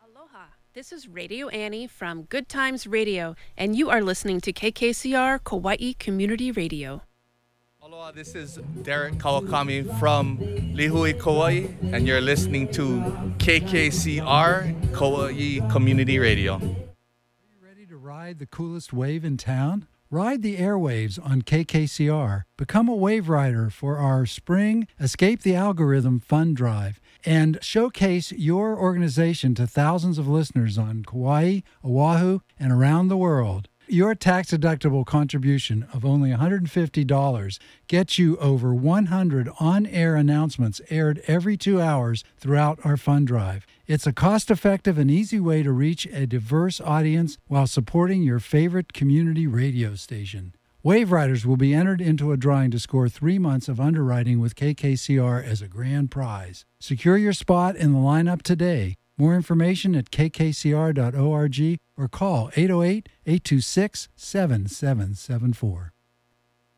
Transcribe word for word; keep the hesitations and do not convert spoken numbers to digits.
Aloha. This is Radio Annie from Good Times Radio, and you are listening to K K C R Kauai Community Radio. Aloha, this is Derek Kawakami from Lihue, Kauai, and you're listening to K K C R Kauai Community Radio. Are you ready to ride the coolest wave in town? Ride the airwaves on K K C R. Become a wave rider for our spring Escape the Algorithm Fund Drive and showcase your organization to thousands of listeners on Kauai, Oahu, and around the world. Your tax-deductible contribution of only one hundred fifty dollars gets you over one hundred on-air announcements aired every two hours throughout our fund drive. It's a cost-effective and easy way to reach a diverse audience while supporting your favorite community radio station. Wave Riders will be entered into a drawing to score three months of underwriting with K K C R as a grand prize. Secure your spot in the lineup today. More information at k k c r dot org or call eight oh eight, eight two six, seven seven seven four.